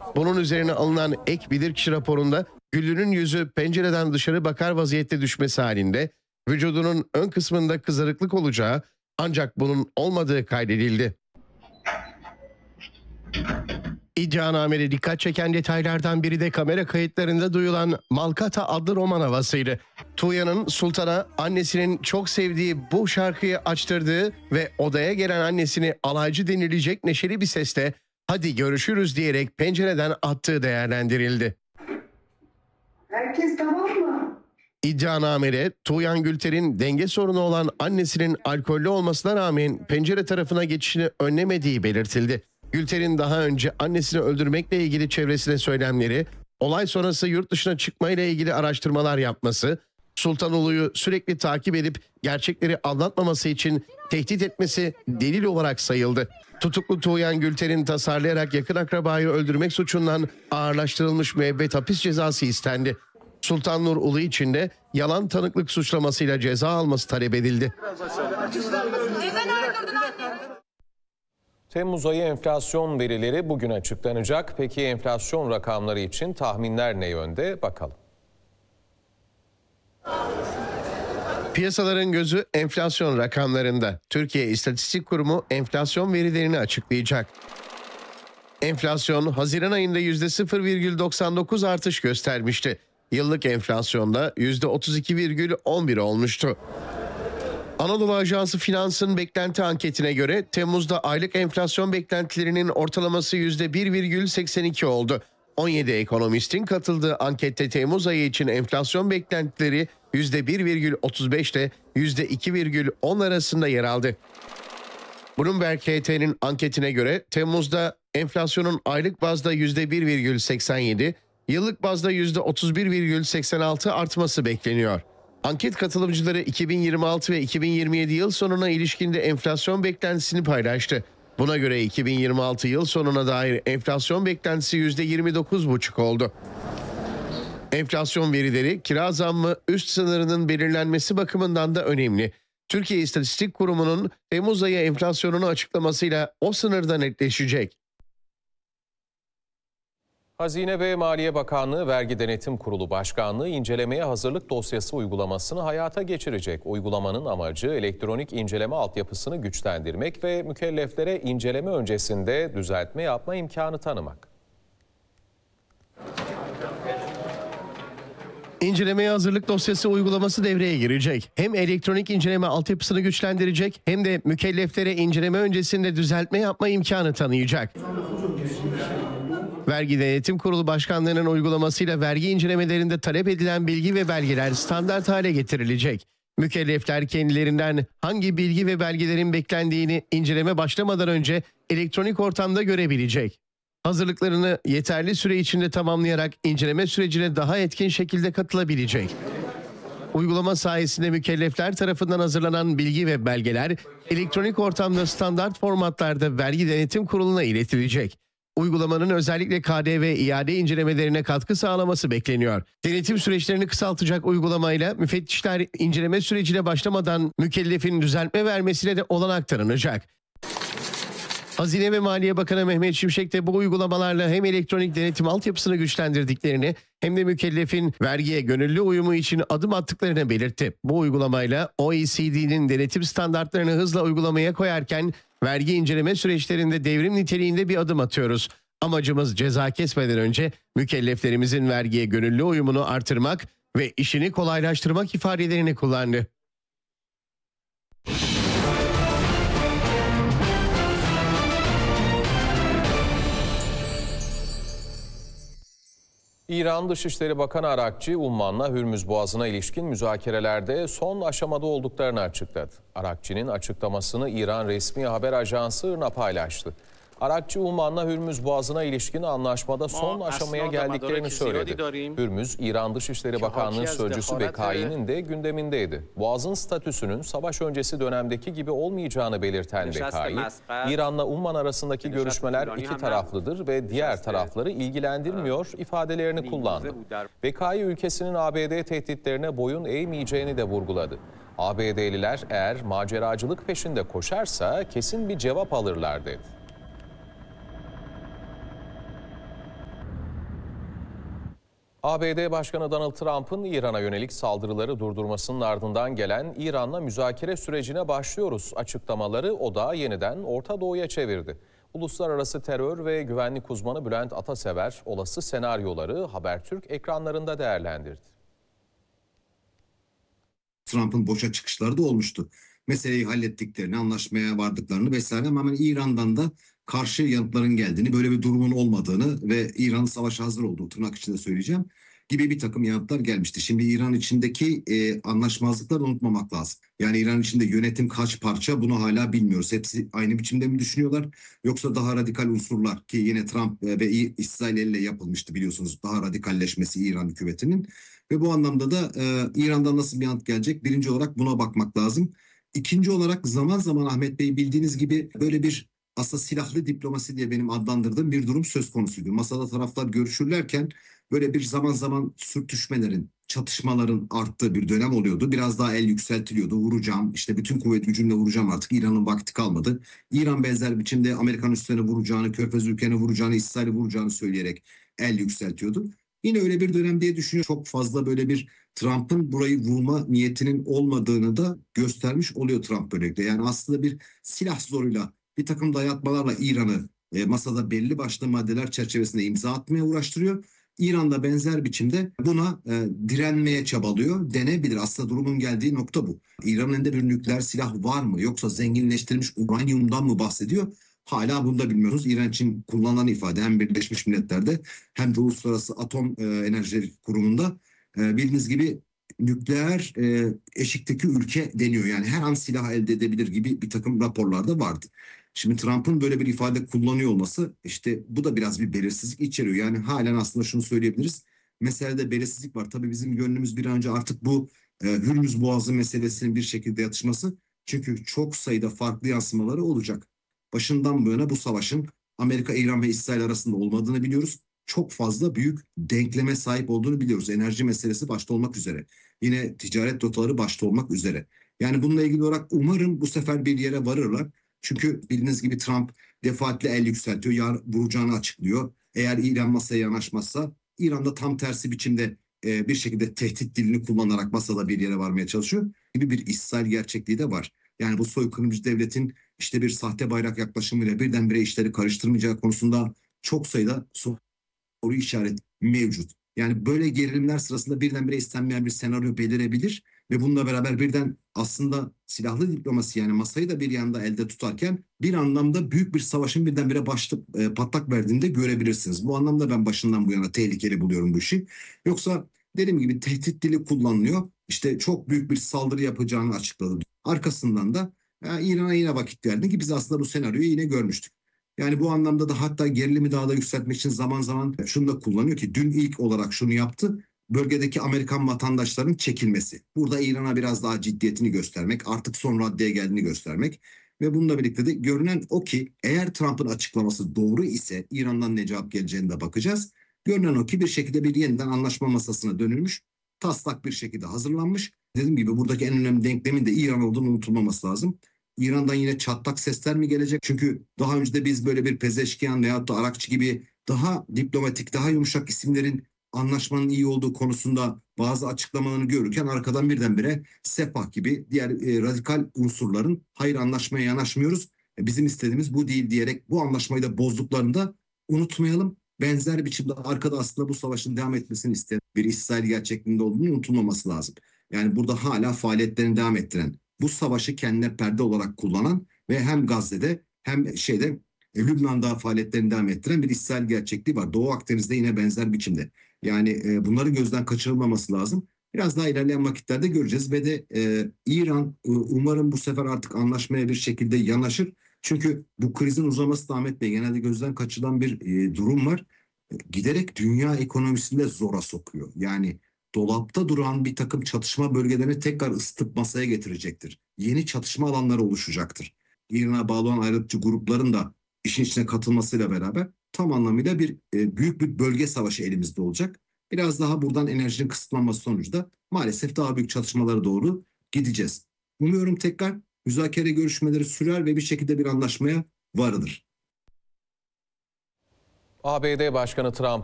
Bunun üzerine alınan ek bilirkişi raporunda Güllü'nün yüzü pencereden dışarı bakar vaziyette düşmesi halinde vücudunun ön kısmında kızarıklık olacağı ancak bunun olmadığı kaydedildi. İddianamede dikkat çeken detaylardan biri de kamera kayıtlarında duyulan Malkata adlı roman havasıydı. Tuğya'nın Sultan'a annesinin çok sevdiği bu şarkıyı açtırdığı ve odaya gelen annesini alaycı denilecek neşeli bir sesle "Hadi görüşürüz" diyerek pencereden attığı değerlendirildi. Herkes tamam mı? İddianamede Tuğyan Gülter'in denge sorunu olan annesinin alkollü olmasına rağmen pencere tarafına geçişini önlemediği belirtildi. Gülter'in daha önce annesini öldürmekle ilgili çevresine söylemleri, olay sonrası yurt dışına çıkmayla ilgili araştırmalar yapması, Sultanulu'yu sürekli takip edip gerçekleri anlatmaması için tehdit etmesi delil olarak sayıldı. Tutuklu Tuğyan Gülter'in tasarlayarak yakın akrabayı öldürmek suçundan ağırlaştırılmış müebbet hapis cezası istendi. Sultan Nur Ulu için de yalan tanıklık suçlamasıyla ceza alması talep edildi. Temmuz ayı enflasyon verileri bugün açıklanacak. Peki enflasyon rakamları için tahminler ne yönde? Bakalım. Piyasaların gözü enflasyon rakamlarında. Türkiye İstatistik Kurumu enflasyon verilerini açıklayacak. Enflasyon Haziran ayında %0,99 artış göstermişti. Yıllık enflasyonda %32,11 olmuştu. Anadolu Ajansı Finans'ın beklenti anketine göre Temmuz'da aylık enflasyon beklentilerinin ortalaması %1,82 oldu. 17 ekonomistin katıldığı ankette Temmuz ayı için enflasyon beklentileri %1,35 ile %2,10 arasında yer aldı. Bloomberg HT'nin anketine göre Temmuz'da enflasyonun aylık bazda %1,87, yıllık bazda %31,86 artması bekleniyor. Anket katılımcıları 2026 ve 2027 yıl sonuna ilişkinde enflasyon beklentisini paylaştı. Buna göre 2026 yıl sonuna dair enflasyon beklentisi %29,5 oldu. Enflasyon verileri kira zammı üst sınırının belirlenmesi bakımından da önemli. Türkiye İstatistik Kurumu'nun Temmuz ayı enflasyonunu açıklamasıyla o sınırda netleşecek. Hazine ve Maliye Bakanlığı Vergi Denetim Kurulu Başkanlığı incelemeye hazırlık dosyası uygulamasını hayata geçirecek. Uygulamanın amacı elektronik inceleme altyapısını güçlendirmek ve mükelleflere inceleme öncesinde düzeltme yapma imkanı tanımak. İncelemeye hazırlık dosyası uygulaması devreye girecek. Hem elektronik inceleme altyapısını güçlendirecek hem de mükelleflere inceleme öncesinde düzeltme yapma imkanı tanıyacak. Vergi Denetim Kurulu Başkanlığı'nın uygulamasıyla vergi incelemelerinde talep edilen bilgi ve belgeler standart hale getirilecek. Mükellefler kendilerinden hangi bilgi ve belgelerin beklendiğini inceleme başlamadan önce elektronik ortamda görebilecek. Hazırlıklarını yeterli süre içinde tamamlayarak inceleme sürecine daha etkin şekilde katılabilecek. Uygulama sayesinde mükellefler tarafından hazırlanan bilgi ve belgeler elektronik ortamda standart formatlarda Vergi Denetim Kurulu'na iletilecek. Uygulamanın özellikle KDV iade incelemelerine katkı sağlaması bekleniyor. Denetim süreçlerini kısaltacak uygulamayla müfettişler inceleme sürecine başlamadan mükellefin düzeltme vermesine de olanak tanınacak. Hazine ve Maliye Bakanı Mehmet Şimşek de bu uygulamalarla hem elektronik denetim altyapısını güçlendirdiklerini hem de mükellefin vergiye gönüllü uyumu için adım attıklarını belirtti. Bu uygulamayla OECD'nin denetim standartlarını hızla uygulamaya koyarken vergi inceleme süreçlerinde devrim niteliğinde bir adım atıyoruz. Amacımız ceza kesmeden önce mükelleflerimizin vergiye gönüllü uyumunu artırmak ve işini kolaylaştırmak ifadelerini kullandı. İran Dışişleri Bakanı Arakçı, Umman'la Hürmüz Boğazı'na ilişkin müzakerelerde son aşamada olduklarını açıkladı. Arakçı'nın açıklamasını İran resmi haber ajansı IRNA paylaştı. Arakçı, Umman'la Hürmüz Boğazı'na ilişkin anlaşmada son aşamaya geldiklerini söyledi. Hürmüz, İran Dışişleri Bakanlığı Sözcüsü Bekai'nin de gündemindeydi. Boğaz'ın statüsünün savaş öncesi dönemdeki gibi olmayacağını belirten Bekai, İran'la Umman arasındaki görüşmeler iki taraflıdır ve diğer tarafları ilgilendirmiyor ifadelerini kullandı. Bekai, ülkesinin ABD tehditlerine boyun eğmeyeceğini de vurguladı. ABD'liler eğer maceracılık peşinde koşarsa kesin bir cevap alırlar dedi. ABD Başkanı Donald Trump'ın İran'a yönelik saldırıları durdurmasının ardından gelen İran'la müzakere sürecine başlıyoruz açıklamaları odağı yeniden Orta Doğu'ya çevirdi. Uluslararası terör ve güvenlik uzmanı Bülent Atasever olası senaryoları Habertürk ekranlarında değerlendirdi. Trump'ın boşa çıkışları da olmuştu. Meseleyi hallettiklerini, anlaşmaya vardıklarını vesaire, ama hemen İran'dan da karşı yanıtların geldiğini, böyle bir durumun olmadığını ve İran'ın savaşa hazır olduğu, tırnak içinde söyleyeceğim, gibi bir takım yanıtlar gelmişti. Şimdi İran içindeki anlaşmazlıkları unutmamak lazım. Yani İran içinde yönetim kaç parça, bunu hala bilmiyoruz. Hepsi aynı biçimde mi düşünüyorlar, yoksa daha radikal unsurlar, ki yine Trump ve İsrail elle yapılmıştı biliyorsunuz, daha radikalleşmesi İran hükümetinin. Ve bu anlamda da İran'dan nasıl bir yanıt gelecek? Birinci olarak buna bakmak lazım. İkinci olarak zaman zaman Ahmet Bey, bildiğiniz gibi, böyle bir aslında silahlı diplomasi diye benim adlandırdığım bir durum söz konusuydu. Masada taraflar görüşürlerken böyle bir zaman zaman sürtüşmelerin, çatışmaların arttığı bir dönem oluyordu. Biraz daha el yükseltiliyordu. Vuracağım, işte bütün kuvvet gücümle vuracağım, artık İran'ın vakti kalmadı. İran benzer biçimde Amerikan üslerine vuracağını, Körfez ülkelerine vuracağını, İsrail'e vuracağını söyleyerek el yükseltiyordu. Yine öyle bir dönem diye düşünüyorum. Çok fazla böyle bir Trump'ın burayı vurma niyetinin olmadığını da göstermiş oluyor Trump böylelikle. Yani aslında bir silah zoruyla, bir takım dayatmalarla İran'ı masada belli başlı maddeler çerçevesinde imza atmaya uğraştırıyor. İran da benzer biçimde buna direnmeye çabalıyor denebilir. Aslında durumun geldiği nokta bu. İran'ın elinde bir nükleer silah var mı, yoksa zenginleştirilmiş uranyumdan mı bahsediyor? Hala bunu da bilmiyoruz. İran için kullanılan ifade hem Birleşmiş Milletler'de hem de Uluslararası Atom Enerji Kurumu'nda bildiğiniz gibi nükleer eşikteki ülke deniyor. Yani her an silah elde edebilir gibi bir takım raporlarda vardı. Şimdi Trump'ın böyle bir ifade kullanıyor olması, işte bu da biraz bir belirsizlik içeriyor. Yani halen aslında şunu söyleyebiliriz. Meselede belirsizlik var. Tabii bizim gönlümüz bir an önce artık bu Hürmüz Boğazı meselesinin bir şekilde yatışması. Çünkü çok sayıda farklı yansımaları olacak. Başından bu yana bu savaşın Amerika, İran ve İsrail arasında olmadığını biliyoruz. Çok fazla büyük denkleme sahip olduğunu biliyoruz. Enerji meselesi başta olmak üzere. Yine ticaret rotaları başta olmak üzere. Yani bununla ilgili olarak umarım bu sefer bir yere varırlar. Çünkü bildiğiniz gibi Trump defaatle el yükseltiyor. Yarın vuracağını açıklıyor. Eğer İran masaya yanaşmazsa, İran da tam tersi biçimde bir şekilde tehdit dilini kullanarak masada bir yere varmaya çalışıyor gibi bir İsrail gerçekliği de var. Yani bu soykırımcı devletin işte bir sahte bayrak yaklaşımıyla birdenbire işleri karıştırmayacağı konusunda çok sayıda soru işareti mevcut. Yani böyle gerilimler sırasında birdenbire istenmeyen bir senaryo belirebilir ve bununla beraber birden aslında silahlı diplomasi, yani masayı da bir yanda elde tutarken bir anlamda büyük bir savaşın birdenbire patlak verdiğini de görebilirsiniz. Bu anlamda ben başından bu yana tehlikeli buluyorum bu işi. Yoksa dediğim gibi tehdit dili kullanılıyor. İşte çok büyük bir saldırı yapacağını açıkladı. Arkasından da İran'a yine vakit verdi ki biz aslında bu senaryoyu yine görmüştük. Yani bu anlamda da hatta gerilimi daha da yükseltmek için zaman zaman şunu da kullanıyor ki dün ilk olarak şunu yaptı. Bölgedeki Amerikan vatandaşların çekilmesi. Burada İran'a biraz daha ciddiyetini göstermek, artık son raddeye geldiğini göstermek. Ve bununla birlikte de görünen o ki eğer Trump'ın açıklaması doğru ise İran'dan ne cevap geleceğine de bakacağız. Görünen o ki bir şekilde bir yeniden anlaşma masasına dönülmüş, taslak bir şekilde hazırlanmış. Dediğim gibi buradaki en önemli denklemin de İran olduğunu unutulmaması lazım. İran'dan yine çatlak sesler mi gelecek? Çünkü daha önce de biz böyle bir Pezeşkiyan veyahut da Arakçı gibi daha diplomatik, daha yumuşak isimlerin anlaşmanın iyi olduğu konusunda bazı açıklamalarını görürken arkadan birdenbire Sepah gibi diğer radikal unsurların hayır anlaşmaya yanaşmıyoruz, bizim istediğimiz bu değil diyerek bu anlaşmayı da bozduklarını da unutmayalım. Benzer biçimde arkada aslında bu savaşın devam etmesini isteyen bir İsrail gerçekliğinde olduğunu unutulmaması lazım. Yani burada hala faaliyetlerini devam ettiren, bu savaşı kendine perde olarak kullanan ve hem Gazze'de hem Lübnan'da faaliyetlerini devam ettiren bir İsrail gerçekliği var. Doğu Akdeniz'de yine benzer biçimde. Yani bunların gözden kaçırılmaması lazım. Biraz daha ilerleyen vakitlerde göreceğiz ve de İran umarım bu sefer artık anlaşmaya bir şekilde yanaşır. Çünkü bu krizin uzaması da Ahmet Bey genelde gözden kaçırılan bir durum var. Giderek dünya ekonomisinde zora sokuyor. Yani dolapta duran bir takım çatışma bölgelerini tekrar ısıtıp masaya getirecektir. Yeni çatışma alanları oluşacaktır. İran'a bağlı olan ayrılıkçı grupların da işin içine katılmasıyla beraber tam anlamıyla bir büyük bir bölge savaşı elimizde olacak. Biraz daha buradan enerjinin kısıtlanması sonucu da maalesef daha büyük çatışmalara doğru gideceğiz. Umuyorum tekrar müzakere görüşmeleri sürer ve bir şekilde bir anlaşmaya varılır. ABD Başkanı Trump